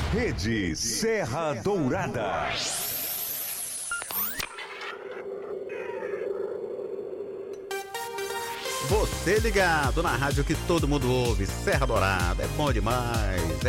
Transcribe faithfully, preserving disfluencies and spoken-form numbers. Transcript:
Rede Serra Dourada. Você ligado na rádio que todo mundo ouve, Serra Dourada, é bom demais. É